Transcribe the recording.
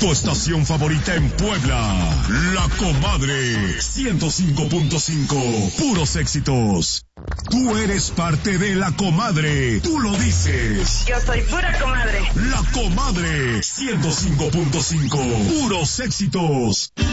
Tu estación favorita en Puebla. La Comadre 105.5. Puros éxitos. Tú eres parte de La Comadre. Tú lo dices. Yo soy pura comadre. La Comadre 105.5. Puros éxitos.